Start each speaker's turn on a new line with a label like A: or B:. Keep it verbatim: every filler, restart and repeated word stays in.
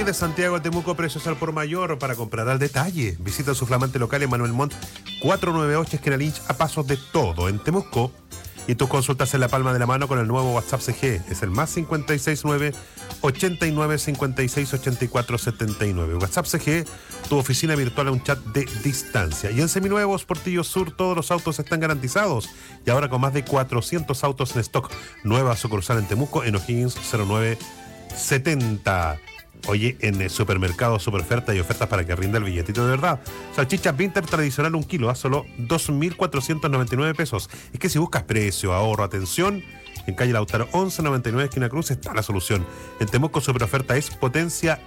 A: de Santiago a Temuco, precios al por mayor para comprar al detalle. Visita su flamante local en Manuel Montt cuatrocientos noventa y ocho, esquina Lynch, a pasos de todo en Temuco. Y tus consultas en la palma de la mano con el nuevo WhatsApp C G. Es el más cinco seis nueve, ochenta y nueve, cincuenta y seis, ochenta y cuatro setenta y nueve. WhatsApp C G, tu oficina virtual a un chat de distancia. Y en Seminuevos, Portillo Sur, todos los autos están garantizados. Y ahora con más de cuatrocientos autos en stock. Nueva sucursal en Temuco, en O'Higgins cero nueve setenta. Oye, en el supermercado Superoferta y ofertas para que rinda el billetito de verdad. Salchicha Vinter tradicional un kilo a solo dos mil cuatrocientos noventa y nueve pesos. Es que si buscas precio, ahorro, atención, en calle Lautaro once noventa y nueve, esquina Cruz, está la solución. En Temuco Superoferta es potencia